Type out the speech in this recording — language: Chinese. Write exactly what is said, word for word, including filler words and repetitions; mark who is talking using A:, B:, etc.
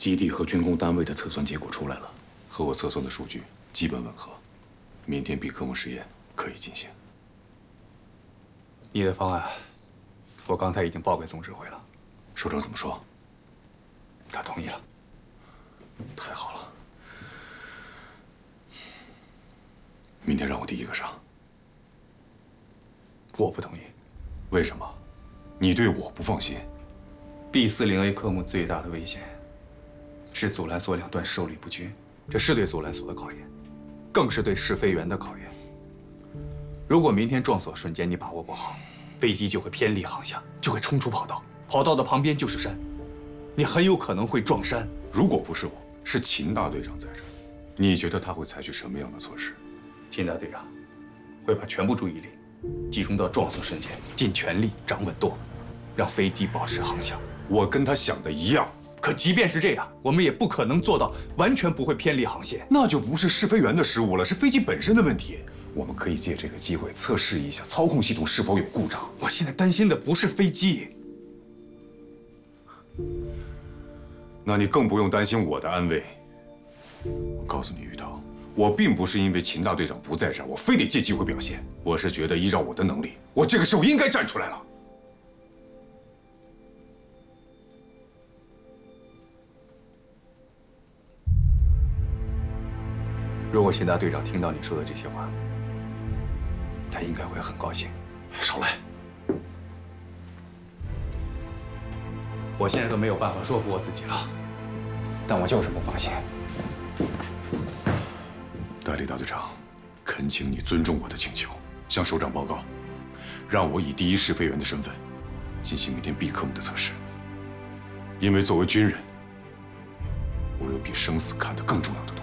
A: 基地和军工单位的测算结果出来了，和我测算的数据基本吻合。明天 B 科目实验可以进行。
B: 你的方案，我刚才已经报给总指挥了。
A: 首长怎么说？
B: 他同意了。
A: 太好了。明天让我第一个上。
B: 我不同意。
A: 为什么？你对我不放心？
B: B 四零 A 科目最大的危险是阻拦索两端受力不均，这是对阻拦索的考验，更是对试飞员的考验。如果明天撞索瞬间你把握不好，飞机就会偏离航向，就会冲出跑道，跑道的旁边就是山，你很有可能会撞山。
A: 如果不是我，是秦大队长在这儿，你觉得他会采取什么样的措施？
B: 秦大队长会把全部注意力集中到撞索瞬间，尽全力掌稳舵，让飞机保持航向。
A: 我跟他想的一样，
B: 可即便是这样，我们也不可能做到完全不会偏离航线。
A: 那就不是试飞员的失误了，是飞机本身的问题。我们可以借这个机会测试一下操控系统是否有故障。
B: 我现在担心的不是飞机，
A: 那你更不用担心我的安危。我告诉你，于涛，我并不是因为秦大队长不在这儿，我非得借机会表现。我是觉得依照我的能力，我这个时候应该站出来了。
B: 如果秦大队长听到你说的这些话，他应该会很高兴。
A: 少来！
B: 我现在都没有办法说服我自己了，但我就是不放心。
A: 戴笠大队长，恳请你尊重我的请求，向首长报告，让我以第一试飞员的身份进行明天 B 科目的测试。因为作为军人，我有比生死看得更重要的。